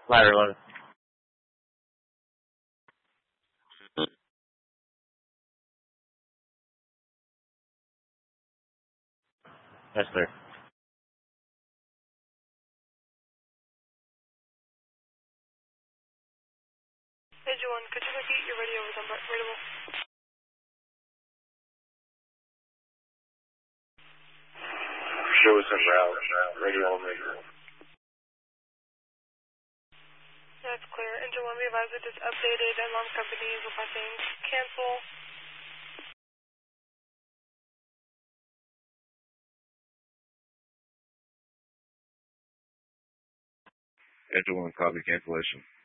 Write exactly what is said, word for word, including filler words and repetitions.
Ladder eleven. Yes, sir. Engine one, could you repeat your radio was unreadable? Show us en route. Radio only. That's clear. Engine one, we advise that this updated and long company is requesting cancel. Engine one, copy cancellation.